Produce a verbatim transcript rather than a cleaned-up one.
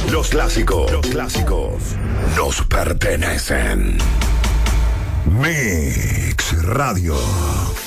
Los clásicos, los clásicos nos pertenecen. Mix Radio.